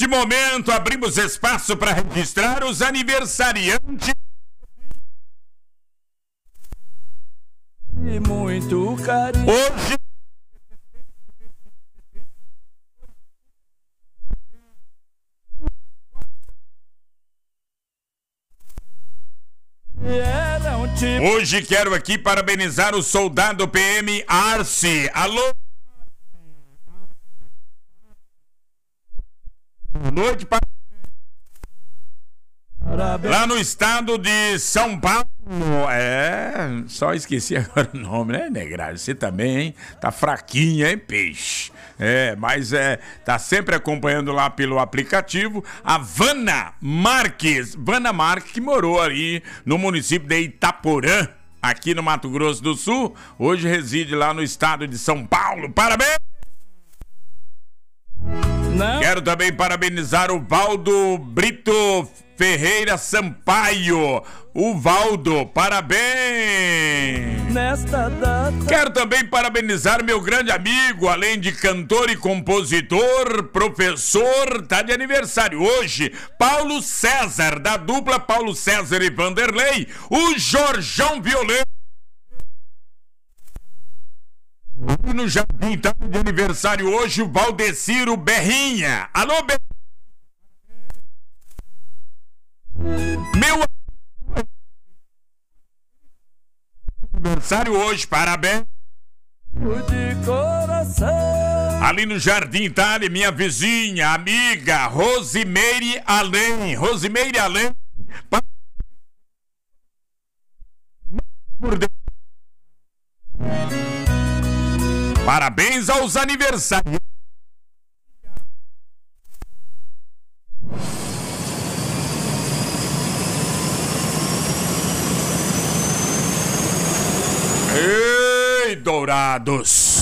Neste momento, abrimos espaço para registrar os aniversariantes. E muito carinho. Hoje, hoje quero aqui parabenizar o soldado PM Arce. Alô? Boa noite, lá no estado de São Paulo. Só esqueci agora o nome, né, Negrado? Você também, hein? Tá fraquinha, hein, peixe? Mas tá sempre acompanhando lá pelo aplicativo a Vana Marques, que morou ali no município de Itaporã, aqui no Mato Grosso do Sul, hoje reside lá no estado de São Paulo. Parabéns! Não. Quero também parabenizar o Valdo Brito Ferreira Sampaio. O Valdo, parabéns! Nesta data. Quero também parabenizar meu grande amigo, além de cantor e compositor, professor, tá de aniversário hoje, Paulo César, da dupla Paulo César e Vanderlei, o Jorjão Violeta. No Jardim tá de aniversário hoje o Valdeciro Berrinha. Alô, meu aniversário hoje, parabéns. De coração. Ali no Jardim Itália, minha vizinha, amiga Rosimeire Além. Parabéns aos aniversários. Ei, Dourados!